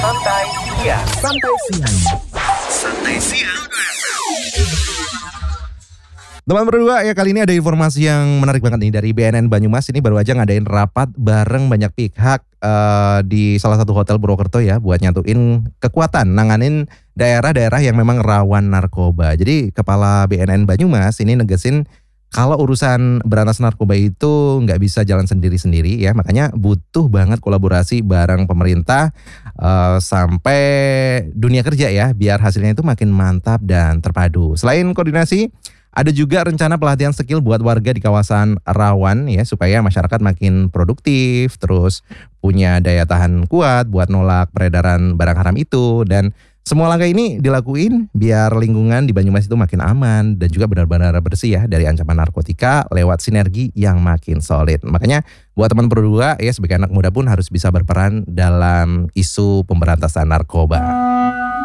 Santai Siang. Santai siang. Santai Siang. Teman berdua ya, kali ini ada informasi yang menarik banget nih dari BNN Banyumas. Ini baru aja ngadain rapat bareng banyak pihak di salah satu hotel Purwokerto ya, buat nyatuin kekuatan nanganin daerah-daerah yang memang rawan narkoba. Jadi kepala BNN Banyumas ini negesin kalau urusan berantas narkoba itu nggak bisa jalan sendiri-sendiri ya, makanya butuh banget kolaborasi bareng pemerintah sampai dunia kerja ya, biar hasilnya itu makin mantap dan terpadu. Selain koordinasi, ada juga rencana pelatihan skill buat warga di kawasan rawan ya, supaya masyarakat makin produktif, terus punya daya tahan kuat buat nolak peredaran barang haram itu. Dan semua langkah ini dilakuin biar lingkungan di Banyumas itu makin aman dan juga benar-benar bersih ya dari ancaman narkotika lewat sinergi yang makin solid. Makanya buat teman berdua ya, sebagai anak muda pun harus bisa berperan dalam isu pemberantasan narkoba.